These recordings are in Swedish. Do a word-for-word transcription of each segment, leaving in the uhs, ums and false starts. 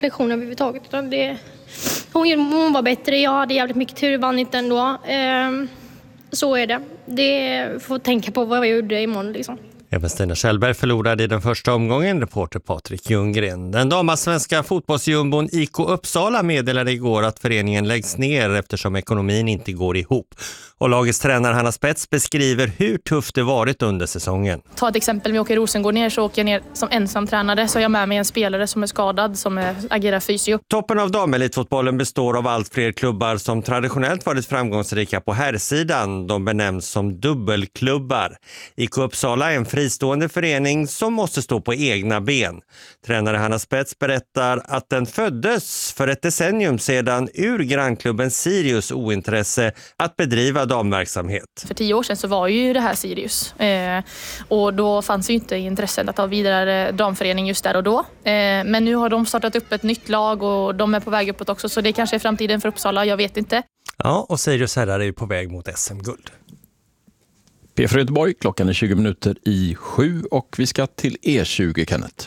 lektioner överhuvudtaget. Utan det, hon, hon var bättre, jag hade jävligt mycket tur, vann inte ändå. Ehm, så är det. Det får tänka på vad jag gjorde imorgon liksom. Även Stina Kjellberg förlorade i den första omgången, reporter Patrik Ljunggren. Den damasvenska fotbollsjumbon I K Uppsala meddelade igår att föreningen läggs ner eftersom ekonomin inte går ihop. Och lagets tränare Hanna Spets beskriver hur tufft det varit under säsongen. Ta ett exempel, om jag åker Rosengård ner så åker jag ner som ensam tränare. Så har jag med mig en spelare som är skadad, som är, agerar fysio. Toppen av damelitfotbollen består av allt fler klubbar som traditionellt varit framgångsrika på herrsidan. De benämns som dubbelklubbar. I K Uppsala är en fristående förening som måste stå på egna ben. Tränare Hanna Spets berättar att den föddes för ett decennium sedan ur grannklubben Sirius ointresse att bedriva damverksamhet. För tio år sedan så var ju det här Sirius. Eh, och då fanns ju inte intresset att ha vidare damförening just där och då. Eh, men nu har de startat upp ett nytt lag och de är på väg uppåt också. Så det kanske är framtiden för Uppsala, jag vet inte. Ja, och Sirius herrar är ju på väg mot S M-guld. P fyra Göteborg, klockan är tjugo minuter i sju och vi ska till E tjugo, Kenneth.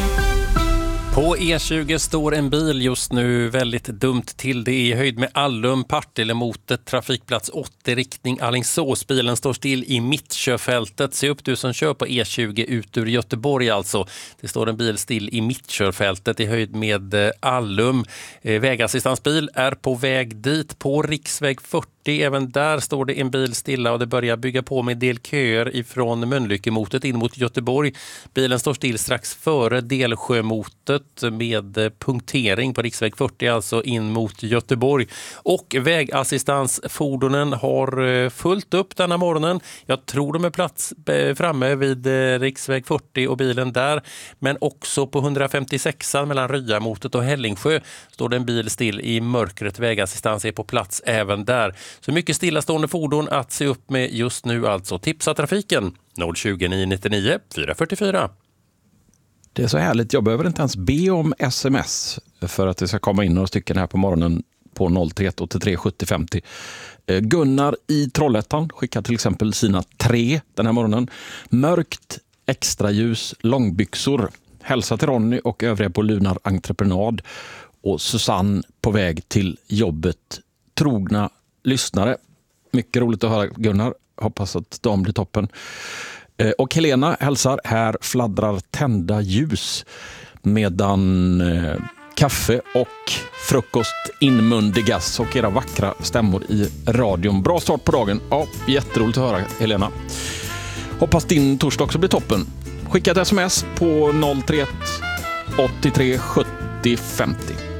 På E tjugo står en bil just nu väldigt dumt till. Det är i höjd med Allum, Partille mot trafikplats åttio riktning Alingsås. Bilen står still i mittkörfältet. Se upp du som kör på E tjugo ut ur Göteborg alltså. Det står en bil still i mittkörfältet i höjd med Allum. Vägassistansbil är på väg dit på riksväg fyrtio. Även där står det en bil stilla och det börjar bygga på med del köer ifrån Mölnlyckemotet in mot Göteborg. Bilen står still strax före Delsjömotet med punktering på riksväg fyrtio, alltså in mot Göteborg. Och vägassistansfordonen har fullt upp denna morgonen. Jag tror de är plats framme vid riksväg fyrtio och bilen där. Men också på hundrafemtiosex mellan Ryamotet och Hällingsjö står det en bil still i mörkret. Vägassistans är på plats även där. Så mycket stillastående fordon att se upp med just nu alltså. Tipsa trafiken noll tjugo nio nittionio fyra fyrtiofyra. Det är så härligt, jag behöver inte ens be om sms för att det ska komma in några stycken här på morgonen på noll tre ett åtta tre sjuttio femtio. Gunnar i Trollhättan skickar till exempel sina tre den här morgonen. Mörkt, extra ljus, långbyxor. Hälsa till Ronny och övriga på Lunar Entreprenad. Och Susanne på väg till jobbet. Trogna lyssnare. Mycket roligt att höra, Gunnar. Hoppas att de blir toppen. Och Helena hälsar, här fladdrar tända ljus medan eh, kaffe och frukost inmundigas och era vackra stämmor i radion. Bra start på dagen. Ja, jätteroligt att höra, Helena. Hoppas din torsdag också blir toppen. Skicka ett sms på noll tre ett åttiotre sjuttio femtio.